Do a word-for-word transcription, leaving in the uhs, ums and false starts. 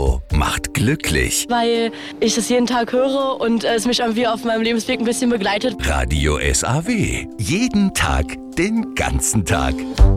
Radio macht glücklich. Weil ich das jeden Tag höre und es mich irgendwie auf meinem Lebensweg ein bisschen begleitet. Radio S A W. Jeden Tag, den ganzen Tag.